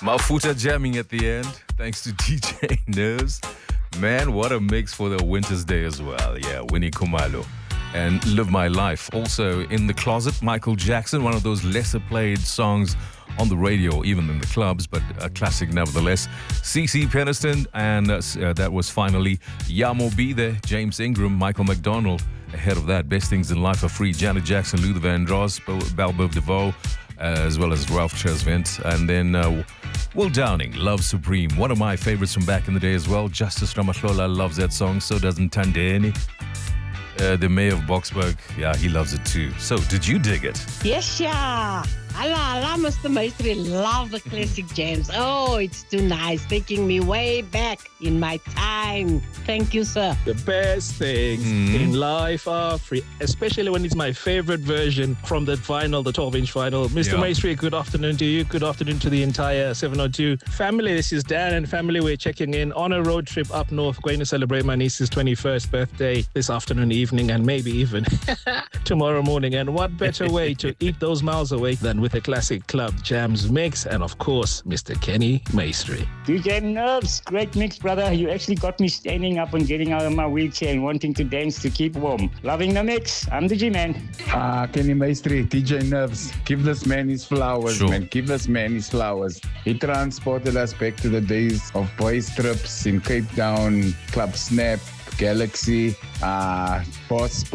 Mafuta jamming at the end, thanks to DJ Nerves. Man, what a mix for the Winter's Day as well. Yeah, Winnie Khumalo. And Live My Life. Also, In the Closet, Michael Jackson, one of those lesser played songs on the radio, even in the clubs, but a classic nevertheless. CeCe Peniston, and that was finally Yamo Be There, James Ingram, Michael McDonald. Ahead of that, Best Things in Life Are Free, Janet Jackson, Luther Vandross, Balbo DeVoe, as well as Ralph Tresvant. And then Will Downing, Love Supreme, one of my favorites from back in the day as well. Justice Ramahlola loves that song, so doesn't Tandeni. The mayor of Boksburg, yeah, he loves it too. So, did you dig it? Yes, yeah. Allah, Mr. Maestri, love the classic jams. Oh, it's too nice, taking me way back in my time. Thank you, sir. The best things in life are free, especially when it's my favorite version from the vinyl, the 12-inch vinyl. Mr. Maestri, good afternoon to you. Good afternoon to the entire 702 family. This is Dan and family. We're checking in on a road trip up north, going to celebrate my niece's 21st birthday this afternoon, evening, and maybe even tomorrow morning. And what better way to eat those miles away than with a classic club jams mix, and of course, Mr. Kenny Maestri. DJ Nerves, great mix, brother. You actually got me standing up and getting out of my wheelchair and wanting to dance to keep warm. Loving the mix. I'm the G-Man. Kenny Maestri, DJ Nerves. Give this man his flowers, man. Give this man his flowers. He transported us back to the days of boys trips in Cape Town, Club Snap, Galaxy, Boss.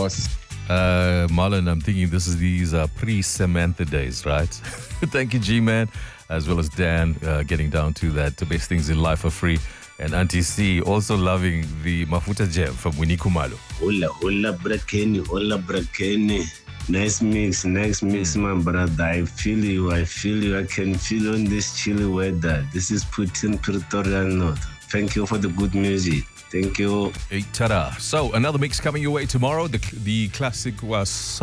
Marlon, I'm thinking these are pre-Samantha days, right? Thank you, G-Man, as well as Dan, getting down to that. The Best Things in Life Are Free. And Auntie C also loving the Mafuta Jam from Winnie Khumalo. Hola, brakeni. Nice mix, my brother. I feel you. I can feel on this chilly weather. This is Putin Pretoria North. Thank you for the good music. Thank you. Hey, ta-da. So, another mix coming your way tomorrow. The classic the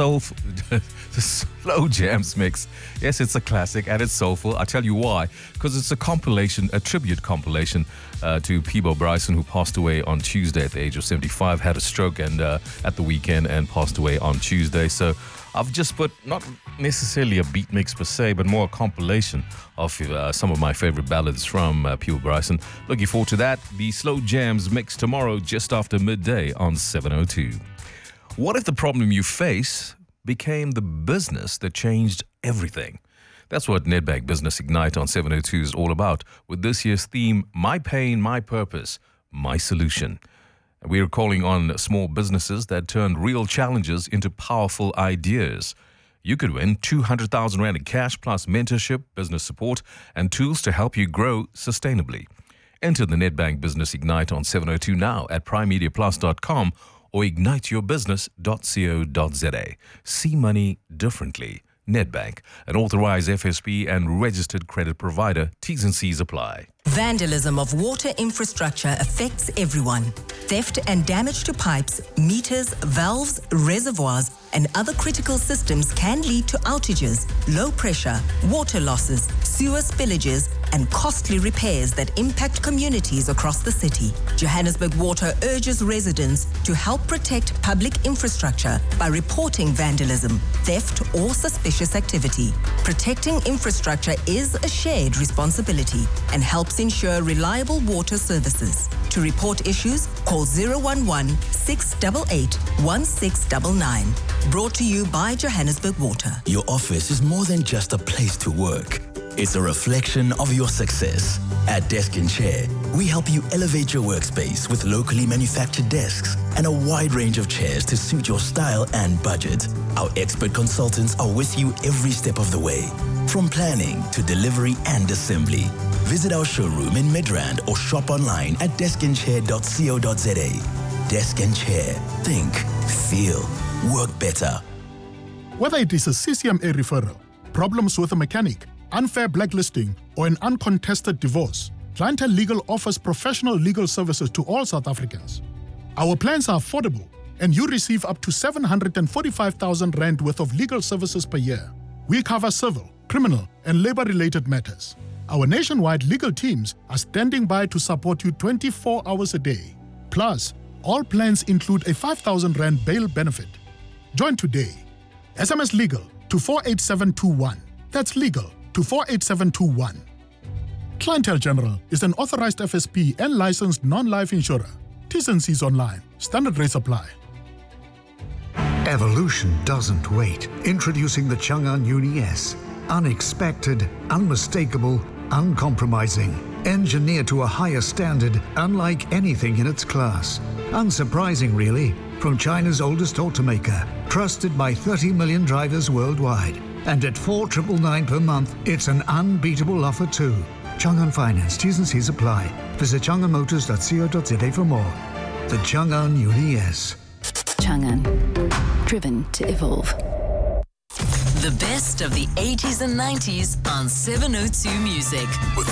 slow jams mix. Yes, it's a classic and it's soulful. I'll tell you why. Because it's a tribute compilation to Peebo Bryson, who passed away on Tuesday at the age of 75, had a stroke and at the weekend and passed away on Tuesday. So, I've just put not necessarily a beat mix per se, but more a compilation of some of my favorite ballads from Peebo Bryson. Looking forward to that. The Slow Jams mix tomorrow just after midday on 702. What if the problem you face became the business that changed everything? That's what Nedbank Business Ignite on 702 is all about, with this year's theme, My Pain, My Purpose, My Solution. We are calling on small businesses that turn real challenges into powerful ideas. You could win 200,000 Rand in cash plus mentorship, business support, and tools to help you grow sustainably. Enter the Nedbank Business Ignite on 702 now at primemediaplus.com or igniteyourbusiness.co.za. See money differently. Nedbank, an authorized FSP and registered credit provider. T's and C's apply. Vandalism of water infrastructure affects everyone. Theft and damage to pipes, meters, valves, reservoirs, and other critical systems can lead to outages, low pressure, water losses, sewer spillages, and costly repairs that impact communities across the city. Johannesburg Water urges residents to help protect public infrastructure by reporting vandalism, theft, or suspicious activity. Protecting infrastructure is a shared responsibility and helps ensure reliable water services. To report issues, call 011-688-1699. Brought to you by Johannesburg Water. Your office is more than just a place to work. It's a reflection of your success. At Desk and Chair, we help you elevate your workspace with locally manufactured desks and a wide range of chairs to suit your style and budget. Our expert consultants are with you every step of the way, from planning to delivery and assembly. Visit our showroom in Midrand or shop online at deskandchair.co.za. Desk and Chair. Think, feel, work better. Whether it is a CCMA referral, problems with a mechanic, unfair blacklisting, or an uncontested divorce, Clientele Legal offers professional legal services to all South Africans. Our plans are affordable, and you receive up to 745,000 Rand worth of legal services per year. We cover civil, criminal, and labor-related matters. Our nationwide legal teams are standing by to support you 24 hours a day. Plus, all plans include a 5,000 Rand bail benefit. Join today. SMS Legal to 48721. That's legal to 48721. Clientele General is an authorized FSP and licensed non-life insurer. T's and C's online. Standard rates apply. Evolution doesn't wait. Introducing the Chang'an Uni S. Unexpected, unmistakable, uncompromising. Engineered to a higher standard, unlike anything in its class. Unsurprising, really, from China's oldest automaker, trusted by 30 million drivers worldwide. And at $4,999 per month, it's an unbeatable offer too. Chang'an Finance, T's and C's apply. Visit chang'anmotors.co.za for more. The Chang'an Uni S. Chang'an, driven to evolve. The best of the 80s and 90s on 702 Music. With